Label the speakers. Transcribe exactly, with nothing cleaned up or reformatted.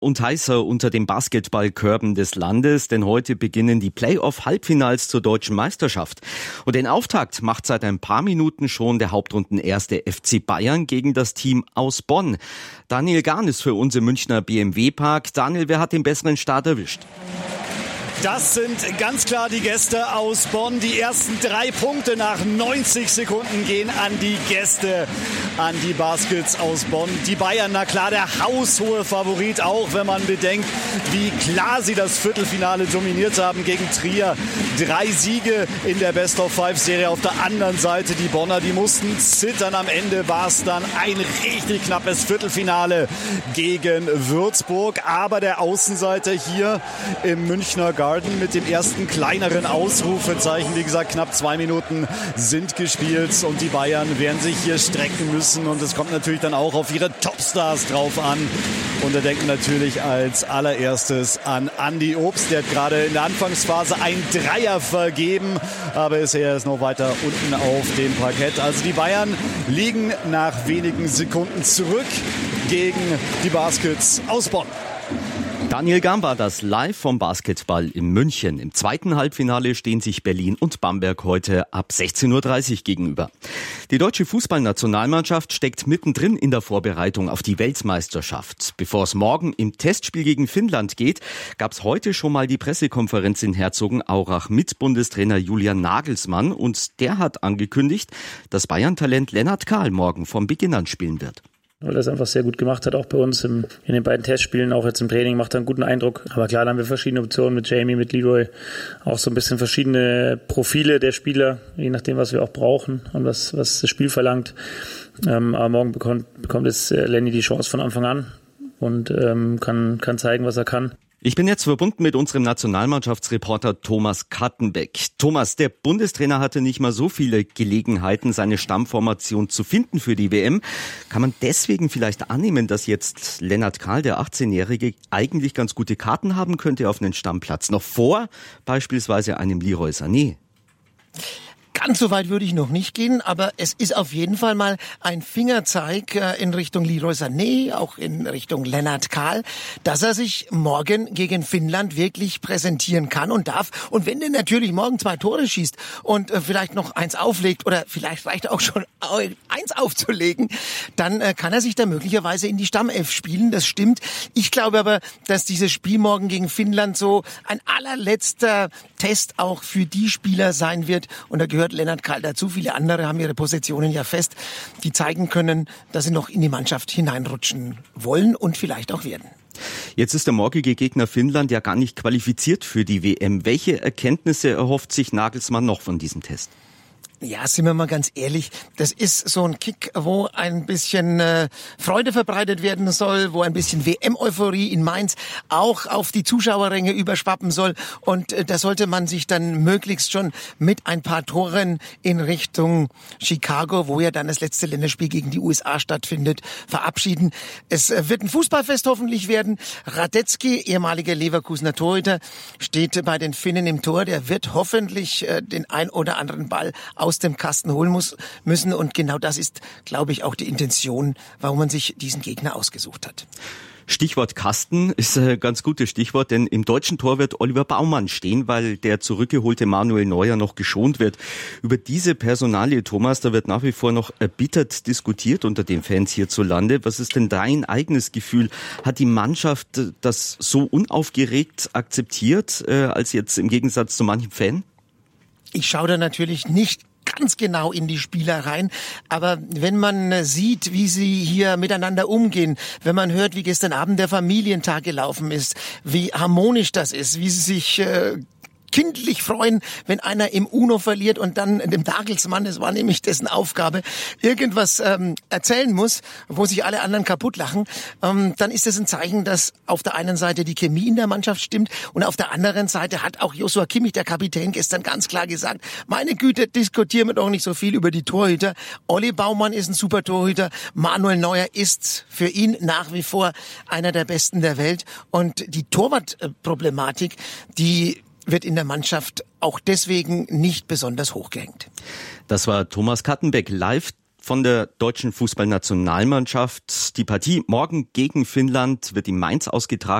Speaker 1: und heißer unter den Basketballkörben des Landes, denn heute beginnen die Playoff-Halbfinals zur deutschen Meisterschaft. Und den Auftakt macht seit ein paar Minuten schon der Hauptrundenerste F C Bayern gegen das Team aus Bonn. Daniel Gahn ist für uns im Münchner B M W-Park. Daniel, wer hat den besseren Start erwischt?
Speaker 2: Das sind ganz klar die Gäste aus Bonn. Die ersten drei Punkte nach neunzig Sekunden gehen an die Gäste, an die Baskets aus Bonn. Die Bayern, na klar, der haushohe Favorit, auch wenn man bedenkt, wie klar sie das Viertelfinale dominiert haben gegen Trier. Drei Siege in der Best-of-Five-Serie. Auf der anderen Seite die Bonner, die mussten zittern. Am Ende war es dann ein richtig knappes Viertelfinale gegen Würzburg. Aber der Außenseiter hier im Münchner Garten mit dem ersten kleineren Ausrufezeichen. Wie gesagt, knapp zwei Minuten sind gespielt und die Bayern werden sich hier strecken müssen. Und es kommt natürlich dann auch auf ihre Topstars drauf an. Und da denken natürlich als allererstes an Andi Obst. Der hat gerade in der Anfangsphase ein Dreier vergeben, aber ist er jetzt noch weiter unten auf dem Parkett. Also die Bayern liegen nach wenigen Sekunden zurück gegen die Baskets aus Bonn.
Speaker 1: Daniel Gahn war das live vom Basketball in München. Im zweiten Halbfinale stehen sich Berlin und Bamberg heute ab sechzehn Uhr dreißig gegenüber. Die deutsche Fußballnationalmannschaft steckt mittendrin in der Vorbereitung auf die Weltmeisterschaft. Bevor es morgen im Testspiel gegen Finnland geht, gab es heute schon mal die Pressekonferenz in Herzogenaurach mit Bundestrainer Julian Nagelsmann. Und der hat angekündigt, dass Bayern-Talent Lennart Kahl morgen vom Beginn an spielen wird.
Speaker 3: Weil er es einfach sehr gut gemacht hat, auch bei uns im, in den beiden Testspielen, auch jetzt im Training, macht er einen guten Eindruck. Aber klar, da haben wir verschiedene Optionen mit Jamie, mit Leroy, auch so ein bisschen verschiedene Profile der Spieler, je nachdem, was wir auch brauchen und was, was das Spiel verlangt. Ähm, aber morgen bekommt, bekommt jetzt Lenny die Chance von Anfang an und ähm, kann, kann zeigen, was er kann.
Speaker 1: Ich bin jetzt verbunden mit unserem Nationalmannschaftsreporter Thomas Kattenbeck. Thomas, der Bundestrainer hatte nicht mal so viele Gelegenheiten, seine Stammformation zu finden für die W M. Kann man deswegen vielleicht annehmen, dass jetzt Lennart Kahl, der achtzehnjährige, eigentlich ganz gute Karten haben könnte auf einen Stammplatz? Noch vor beispielsweise einem Leroy Sané?
Speaker 4: Ganz so weit würde ich noch nicht gehen, aber es ist auf jeden Fall mal ein Fingerzeig in Richtung Leroy Sané, auch in Richtung Lennart Kahl, dass er sich morgen gegen Finnland wirklich präsentieren kann und darf. Und wenn der natürlich morgen zwei Tore schießt und vielleicht noch eins auflegt oder vielleicht reicht auch schon eins aufzulegen, dann kann er sich da möglicherweise in die Stammelf spielen. Das stimmt. Ich glaube aber, dass dieses Spiel morgen gegen Finnland so ein allerletzter Test auch für die Spieler sein wird. Und da gehört Lennart Kahl dazu. Viele andere haben ihre Positionen ja fest, die zeigen können, dass sie noch in die Mannschaft hineinrutschen wollen und vielleicht auch werden.
Speaker 1: Jetzt ist der morgige Gegner Finnland ja gar nicht qualifiziert für die W M. Welche Erkenntnisse erhofft sich Nagelsmann noch von diesem Test?
Speaker 4: Ja, sind wir mal ganz ehrlich, das ist so ein Kick, wo ein bisschen äh, Freude verbreitet werden soll, wo ein bisschen W M-Euphorie in Mainz auch auf die Zuschauerränge überschwappen soll. Und äh, da sollte man sich dann möglichst schon mit ein paar Toren in Richtung Chicago, wo ja dann das letzte Länderspiel gegen die U S A stattfindet, verabschieden. Es äh, wird ein Fußballfest hoffentlich werden. Radetzky, ehemaliger Leverkusener Torhüter, steht bei den Finnen im Tor. Der wird hoffentlich äh, den ein oder anderen Ball aus aus dem Kasten holen muss, müssen. Und genau das ist, glaube ich, auch die Intention, warum man sich diesen Gegner ausgesucht hat.
Speaker 1: Stichwort Kasten ist ein ganz gutes Stichwort, denn im deutschen Tor wird Oliver Baumann stehen, weil der zurückgeholte Manuel Neuer noch geschont wird. Über diese Personalie, Thomas, da wird nach wie vor noch erbittert diskutiert unter den Fans hierzulande. Was ist denn dein eigenes Gefühl? Hat die Mannschaft das so unaufgeregt akzeptiert, äh, als jetzt im Gegensatz zu manchem Fan?
Speaker 4: Ich schaue da natürlich nicht ganz genau in die Spieler rein. Aber wenn man sieht, wie sie hier miteinander umgehen, wenn man hört, wie gestern Abend der Familientag gelaufen ist, wie harmonisch das ist, wie sie sich äh, kindlich freuen, wenn einer im Uno verliert und dann dem Nagelsmann, das war nämlich dessen Aufgabe, irgendwas ähm, erzählen muss, wo sich alle anderen kaputt lachen, ähm, dann ist das ein Zeichen, dass auf der einen Seite die Chemie in der Mannschaft stimmt und auf der anderen Seite hat auch Joshua Kimmich, der Kapitän, gestern ganz klar gesagt, meine Güte, diskutieren wir doch nicht so viel über die Torhüter. Olli Baumann ist ein super Torhüter, Manuel Neuer ist für ihn nach wie vor einer der Besten der Welt und die Torwartproblematik, die wird in der Mannschaft auch deswegen nicht besonders hochgehängt.
Speaker 1: Das war Thomas Kattenbeck live von der deutschen Fußballnationalmannschaft. Die Partie morgen gegen Finnland wird in Mainz ausgetragen.